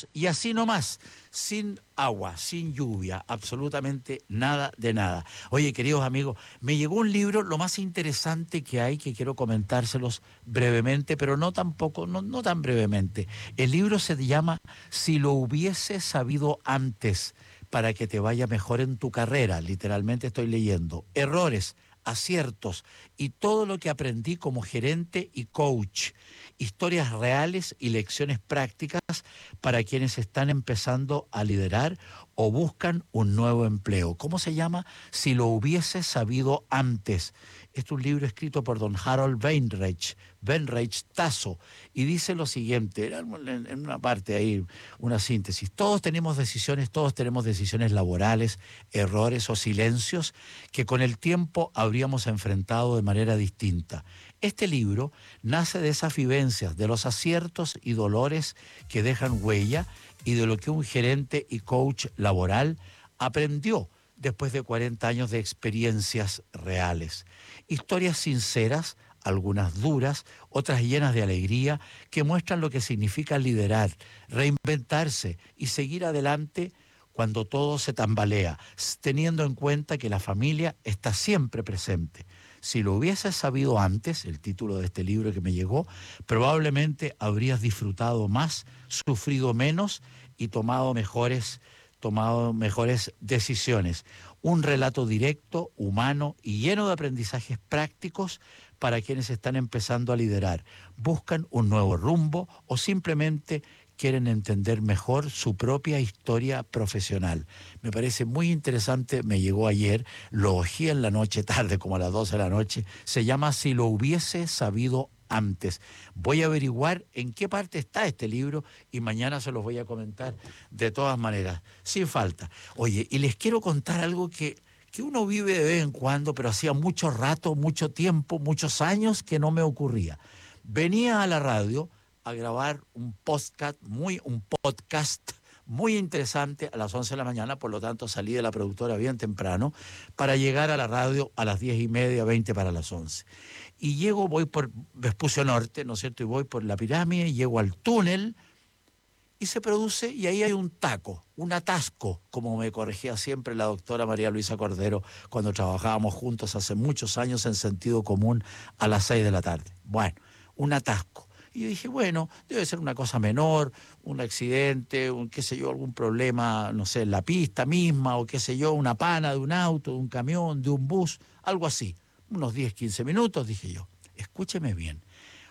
años y así nomás, sin agua, sin lluvia, absolutamente nada de nada. Oye, queridos amigos, me llegó un libro, lo más interesante que hay, que quiero comentárselos brevemente, pero no tampoco, no tan brevemente. El libro se llama Si lo hubiese sabido antes, para que te vaya mejor en tu carrera. Literalmente estoy leyendo. Errores, aciertos y todo lo que aprendí como gerente y coach. Historias reales y lecciones prácticas para quienes están empezando a liderar o buscan un nuevo empleo. ¿Cómo se llama? Si lo hubiese sabido antes. Este es un libro escrito por don Harold Weinreich Tasso, y dice lo siguiente, en una parte ahí, una síntesis. Todos tenemos decisiones laborales, errores o silencios que con el tiempo habríamos enfrentado de manera distinta. Este libro nace de esas vivencias, de los aciertos y dolores que dejan huella y de lo que un gerente y coach laboral aprendió después de 40 años de experiencias reales. Historias sinceras, algunas duras, otras llenas de alegría, que muestran lo que significa liderar, reinventarse y seguir adelante cuando todo se tambalea, teniendo en cuenta que la familia está siempre presente. Si lo hubieses sabido antes, el título de este libro que me llegó, probablemente habrías disfrutado más, sufrido menos y tomado mejores decisiones. Un relato directo, humano y lleno de aprendizajes prácticos para quienes están empezando a liderar, buscan un nuevo rumbo o simplemente quieren entender mejor su propia historia profesional. Me parece muy interesante, me llegó ayer, lo ojí en la noche, tarde, como a las 12 de la noche, se llama Si lo hubiese sabido antes. Voy a averiguar en qué parte está este libro y mañana se los voy a comentar de todas maneras, sin falta. Oye, y les quiero contar algo que uno vive de vez en cuando, pero hacía mucho rato, mucho tiempo, muchos años que no me ocurría. Venía a la radio a grabar un podcast muy interesante a las 11 de la mañana, por lo tanto salí de la productora bien temprano para llegar a la radio a las 10:30, 20 para las 11. Y voy por Vespucio Norte, ¿no es cierto? Y voy por la pirámide, llego al túnel y se produce, y ahí hay un taco, un atasco, como me corregía siempre la doctora María Luisa Cordero cuando trabajábamos juntos hace muchos años en Sentido Común a las 6 de la tarde. Bueno, un atasco. Y yo dije, bueno, debe ser una cosa menor, un accidente, qué sé yo, algún problema, no sé, en la pista misma, o qué sé yo, una pana de un auto, de un camión, de un bus, algo así. Unos 10, 15 minutos, dije yo. Escúcheme bien.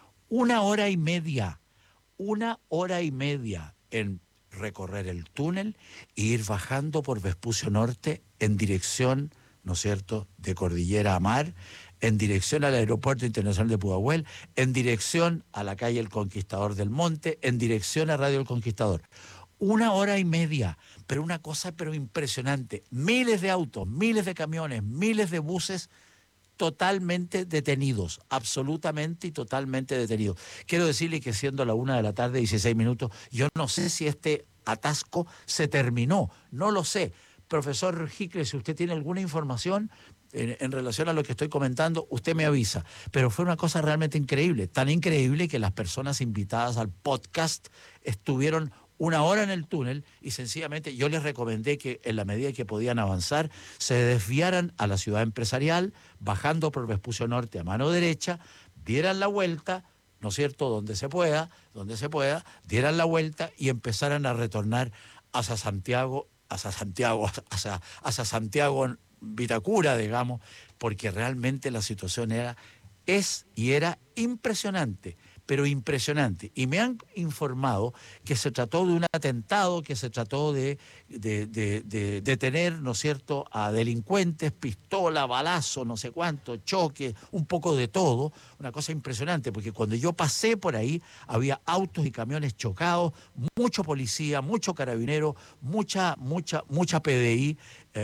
Una hora y media en recorrer el túnel e ir bajando por Vespucio Norte en dirección, ¿no es cierto?, de Cordillera a Mar, en dirección al Aeropuerto Internacional de Pudahuel, en dirección a la calle El Conquistador del Monte, en dirección a Radio El Conquistador. Una hora y media, pero una cosa impresionante. Miles de autos, miles de camiones, miles de buses totalmente detenidos, absolutamente y totalmente detenidos. Quiero decirle que siendo la 1 de la tarde, 16 minutos, yo no sé si este atasco se terminó, no lo sé. Profesor Hickle, si usted tiene alguna información en relación a lo que estoy comentando, usted me avisa. Pero fue una cosa realmente increíble, tan increíble que las personas invitadas al podcast estuvieron una hora en el túnel y sencillamente yo les recomendé que en la medida que podían avanzar se desviaran a la ciudad empresarial, bajando por Vespucio Norte a mano derecha, dieran la vuelta, ¿no es cierto?, donde se pueda, dieran la vuelta y empezaran a retornar hacia Santiago, hacia Santiago Vitacura, digamos, porque realmente la situación era impresionante, pero impresionante. Y me han informado que se trató de un atentado, que se trató de detener, ¿no es cierto?, a delincuentes, pistola, balazo, no sé cuánto, choque, un poco de todo. Una cosa impresionante, porque cuando yo pasé por ahí había autos y camiones chocados, mucho policía, mucho carabinero, mucha PDI,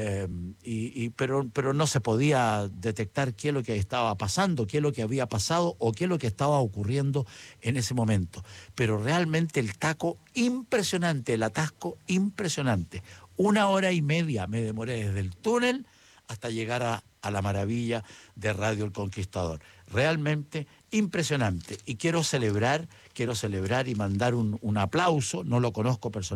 pero no se podía detectar qué es lo que estaba pasando, qué es lo que había pasado o qué es lo que estaba ocurriendo en ese momento. Pero realmente el taco impresionante, el atasco impresionante. Una hora y media me demoré desde el túnel hasta llegar a la maravilla de Radio El Conquistador. Realmente impresionante. Y quiero celebrar y mandar un aplauso, no lo conozco personalmente,